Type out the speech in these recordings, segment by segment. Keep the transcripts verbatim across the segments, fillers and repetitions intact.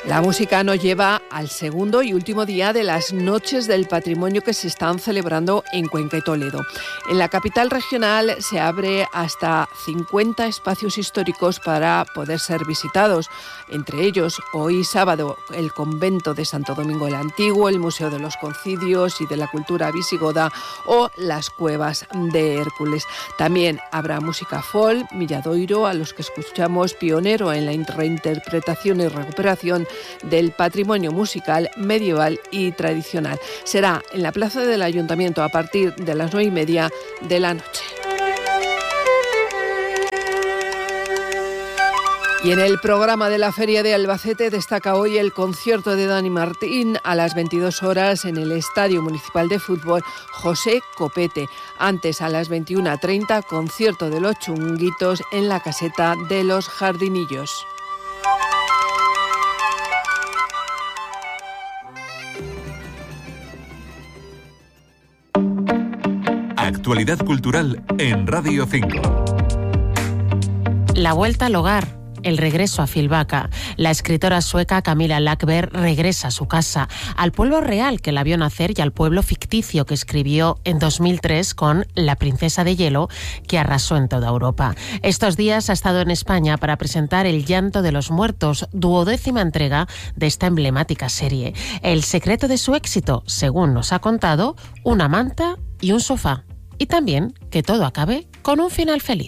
La música nos lleva al segundo y último día de las Noches del Patrimonio que se están celebrando en Cuenca y Toledo. En la capital regional se abre hasta cincuenta espacios históricos para poder ser visitados. Entre ellos, hoy sábado, el Convento de Santo Domingo el Antiguo, el Museo de los Concilios y de la Cultura Visigoda o las Cuevas de Hércules. También habrá música folk, milladoiro, a los que escuchamos pionero en la reinterpretación y recuperación del patrimonio musical medieval y tradicional. Será en la plaza del Ayuntamiento a partir de las nueve y media de la noche. Y en el programa de la Feria de Albacete destaca hoy el concierto de Dani Martín a las veintidós horas en el Estadio Municipal de Fútbol José Copete. Antes, a las veintiuna treinta, concierto de los Chunguitos en la Caseta de los Jardinillos. Actualidad cultural en Radio cinco. La vuelta al hogar, el regreso a Fjällbacka. La escritora sueca Camilla Läckberg regresa a su casa, al pueblo real que la vio nacer y al pueblo ficticio que escribió en dos mil tres con La princesa de hielo, que arrasó en toda Europa. Estos días ha estado en España para presentar El llanto de los muertos, duodécima entrega de esta emblemática serie. El secreto de su éxito, según nos ha contado, una manta y un sofá. Y también que todo acabe con un final feliz.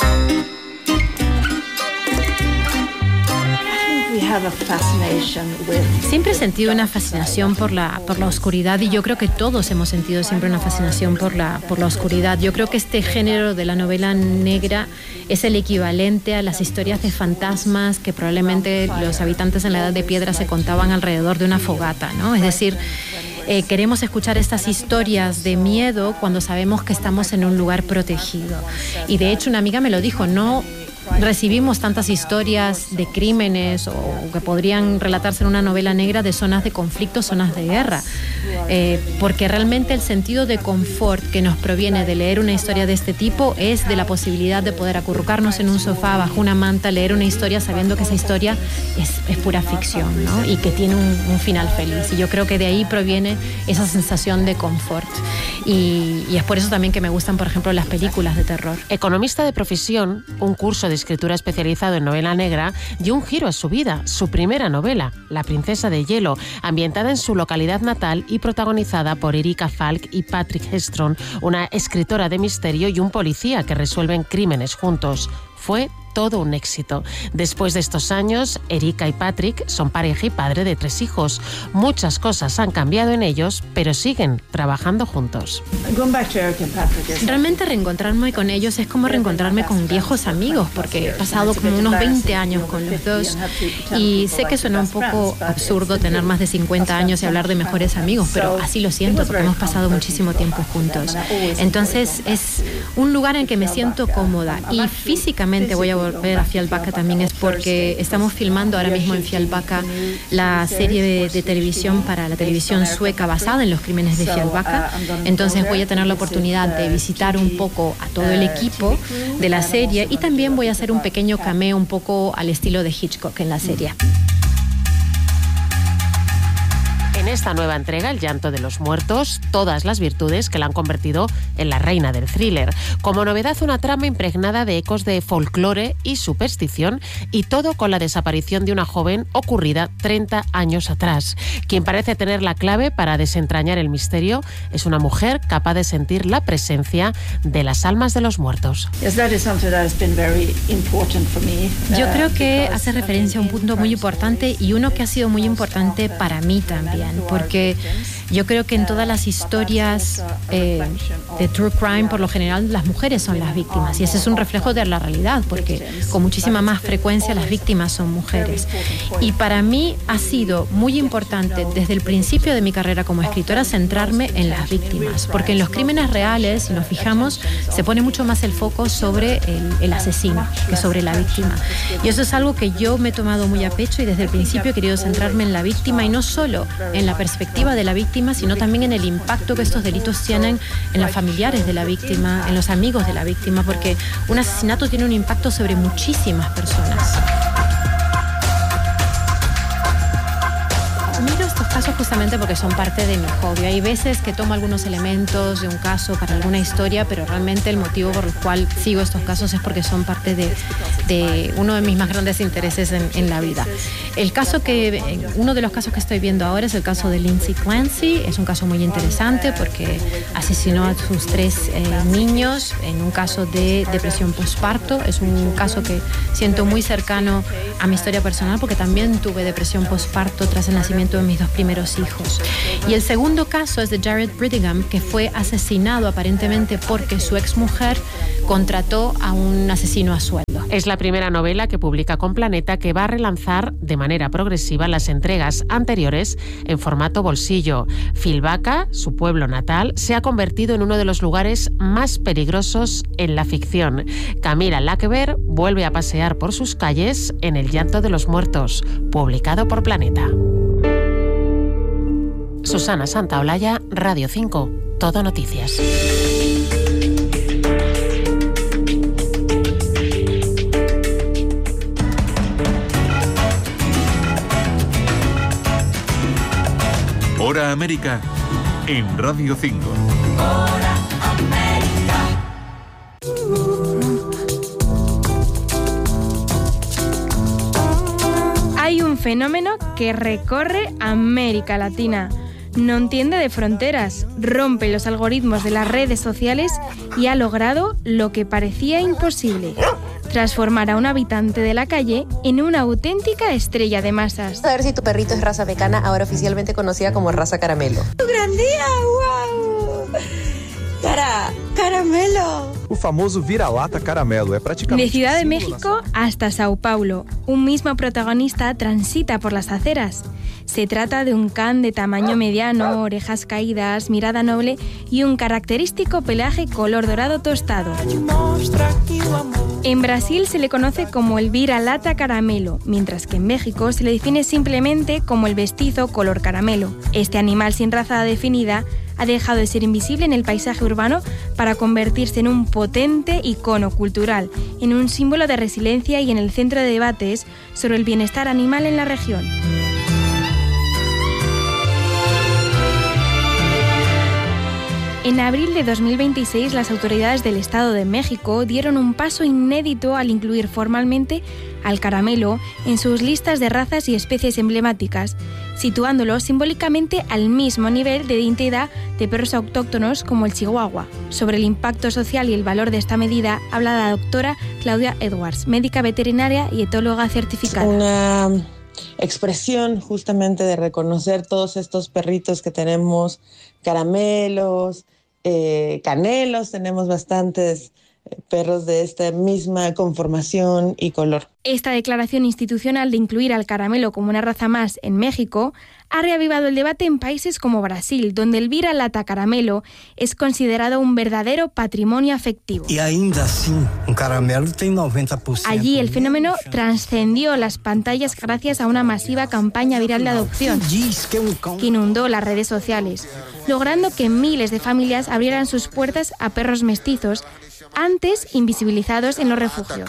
Siempre he sentido una fascinación por la, por la oscuridad y yo creo que todos hemos sentido siempre una fascinación por la, por la oscuridad. Yo creo que este género de la novela negra es el equivalente a las historias de fantasmas que probablemente los habitantes en la Edad de Piedra se contaban alrededor de una fogata, ¿no? Es decir, Eh, queremos escuchar estas historias de miedo cuando sabemos que estamos en un lugar protegido. Y de hecho una amiga me lo dijo, no recibimos tantas historias de crímenes o que podrían relatarse en una novela negra de zonas de conflicto, zonas de guerra, eh, porque realmente el sentido de confort que nos proviene de leer una historia de este tipo es de la posibilidad de poder acurrucarnos en un sofá bajo una manta, leer una historia sabiendo que esa historia es, es pura ficción, ¿no? Y que tiene un, un final feliz. Y yo creo que de ahí proviene esa sensación de confort. Y, y es por eso también que me gustan, por ejemplo, las películas de terror. Economista de profesión, un curso de escritura especializado en novela negra dio un giro a su vida. Su primera novela, La princesa de hielo, ambientada en su localidad natal y protagonizada por Erika Falk y Patrick Hedström, una escritora de misterio y un policía que resuelven crímenes juntos. Fue todo un éxito. Después de estos años, Erika y Patrick son pareja y padre de tres hijos. Muchas cosas han cambiado en ellos, pero siguen trabajando juntos. Realmente reencontrarme con ellos es como reencontrarme con viejos amigos, porque he pasado como unos veinte años con los dos y sé que suena un poco absurdo tener más de cincuenta años y hablar de mejores amigos, pero así lo siento porque hemos pasado muchísimo tiempo juntos. Entonces es un lugar en el que me siento cómoda y físicamente voy a volver a Fjällbacka también es porque estamos filmando ahora mismo en Fjällbacka la serie de, de televisión para la televisión sueca basada en los crímenes de Fjällbacka. Entonces voy a tener la oportunidad de visitar un poco a todo el equipo de la serie y también voy a hacer un pequeño cameo un poco al estilo de Hitchcock en la serie. En esta nueva entrega, El llanto de los muertos, todas las virtudes que la han convertido en la reina del thriller. Como novedad, una trama impregnada de ecos de folclore y superstición, y todo con la desaparición de una joven ocurrida treinta años atrás. Quien parece tener la clave para desentrañar el misterio es una mujer capaz de sentir la presencia de las almas de los muertos. Yo creo que hace referencia a un punto muy importante y uno que ha sido muy importante para mí también, porque yo creo que en todas las historias eh, de true crime, por lo general, las mujeres son las víctimas, y ese es un reflejo de la realidad, porque con muchísima más frecuencia las víctimas son mujeres. Y para mí ha sido muy importante desde el principio de mi carrera como escritora centrarme en las víctimas, porque en los crímenes reales, si nos fijamos, se pone mucho más el foco sobre el, el asesino que sobre la víctima. Y eso es algo que yo me he tomado muy a pecho y desde el principio he querido centrarme en la víctima, y no solo en la perspectiva de la víctima, sino también en el impacto que estos delitos tienen en los familiares de la víctima, en los amigos de la víctima, porque un asesinato tiene un impacto sobre muchísimas personas. casos justamente porque son parte de mi hobby. Hay veces que tomo algunos elementos de un caso para alguna historia, pero realmente el motivo por el cual sigo estos casos es porque son parte de, de uno de mis más grandes intereses en, en la vida. El caso que, uno de los casos que estoy viendo ahora es el caso de Lindsay Clancy. Es un caso muy interesante porque asesinó a sus tres eh, niños en un caso de depresión postparto. Es un caso que siento muy cercano a mi historia personal porque también tuve depresión postparto tras el nacimiento de mis dos primeros hijos. Y el segundo caso es de Jared Brittingham, que fue asesinado aparentemente porque su exmujer contrató a un asesino a sueldo. Es la primera novela que publica con Planeta, que va a relanzar de manera progresiva las entregas anteriores en formato bolsillo. Filbaca, su pueblo natal, se ha convertido en uno de los lugares más peligrosos en la ficción. Camila Lackberg vuelve a pasear por sus calles en El llanto de los muertos, publicado por Planeta. Susana Santaolalla, Radio cinco, Todo Noticias. Hora América en Radio cinco. Hora América. Hay un fenómeno que recorre América Latina. No entiende de fronteras, rompe los algoritmos de las redes sociales y ha logrado lo que parecía imposible: transformar a un habitante de la calle en una auténtica estrella de masas. A ver si tu perrito es raza mecana, ahora oficialmente conocida como raza caramelo. ¡Gran día! ¡Wow! Cara, caramelo. O famoso vira-lata caramelo é praticamente... De Ciudad de México hasta Sao Paulo, un mismo protagonista transita por las aceras. Se trata de un can de tamaño mediano, orejas caídas, mirada noble y un característico pelaje color dorado tostado. En Brasil se le conoce como el vira-lata caramelo, mientras que en México se le define simplemente como el mestizo color caramelo. Este animal sin raza definida ha dejado de ser invisible en el paisaje urbano para convertirse en un potente icono cultural, en un símbolo de resiliencia y en el centro de debates sobre el bienestar animal en la región. En abril de dos mil veintiséis, las autoridades del Estado de México dieron un paso inédito al incluir formalmente al caramelo en sus listas de razas y especies emblemáticas, situándolo simbólicamente al mismo nivel de identidad de perros autóctonos como el chihuahua. Sobre el impacto social y el valor de esta medida habla la doctora Claudia Edwards, médica veterinaria y etóloga certificada. Una expresión justamente de reconocer todos estos perritos que tenemos, caramelos, eh, canelos, tenemos bastantes perros de esta misma conformación y color. Esta declaración institucional de incluir al caramelo como una raza más en México ha reavivado el debate en países como Brasil, donde el vira-lata caramelo es considerado un verdadero patrimonio afectivo. Y ainda así, un caramelo tiene noventa por ciento. Allí el fenómeno trascendió las pantallas gracias a una masiva campaña viral de adopción que inundó las redes sociales, logrando que miles de familias abrieran sus puertas a perros mestizos antes invisibilizados en los refugios.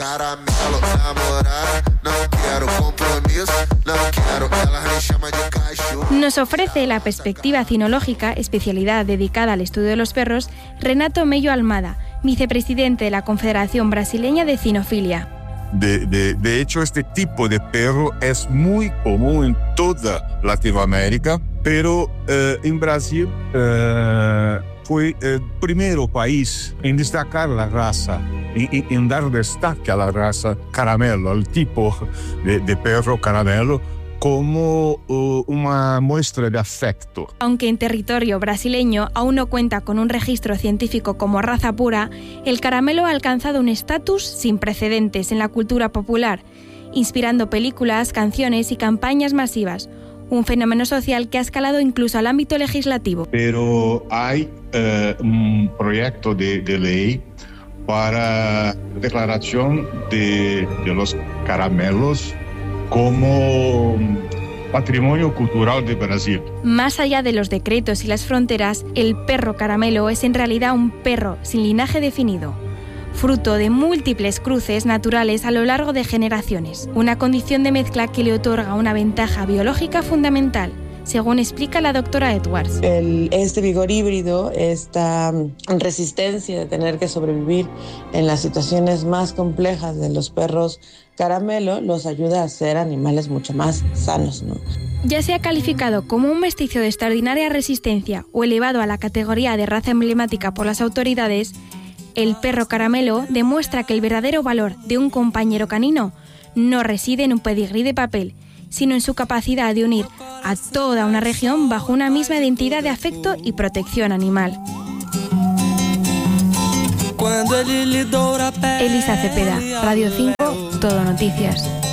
Nos ofrece la perspectiva cinológica, especialidad dedicada al estudio de los perros, Renato Mello Almada, vicepresidente de la Confederación Brasileña de Cinofilia. De, de, de hecho, este tipo de perro es muy común en toda Latinoamérica, pero eh, en Brasil eh, fue el primer país en destacar la raza, en, en dar destaque a la raza caramelo, al tipo de, de perro caramelo, como uh, una muestra de afecto. Aunque en territorio brasileño aún no cuenta con un registro científico como raza pura, el caramelo ha alcanzado un estatus sin precedentes en la cultura popular, inspirando películas, canciones y campañas masivas. Un fenómeno social que ha escalado incluso al ámbito legislativo. Pero hay uh, un proyecto de, de ley para declaración de, de los caramelos como patrimonio cultural de Brasil. Más allá de los decretos y las fronteras, el perro caramelo es en realidad un perro sin linaje definido, fruto de múltiples cruces naturales a lo largo de generaciones, una condición de mezcla que le otorga una ventaja biológica fundamental: según explica la doctora Edwards. El, este vigor híbrido, esta resistencia de tener que sobrevivir en las situaciones más complejas de los perros caramelo, los ayuda a ser animales mucho más sanos, ¿no? Ya sea calificado como un mestizo de extraordinaria resistencia o elevado a la categoría de raza emblemática por las autoridades, el perro caramelo demuestra que el verdadero valor de un compañero canino no reside en un pedigrí de papel, sino en su capacidad de unir a toda una región bajo una misma identidad de afecto y protección animal. Elisa Cepeda, Radio cinco, Todo Noticias.